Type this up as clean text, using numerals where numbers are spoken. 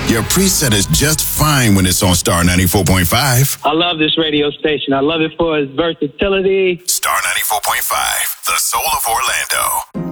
Your preset is just fine when it's on Star 94.5. I love this radio station. I love it for its versatility. Star 94.5, the soul of Orlando.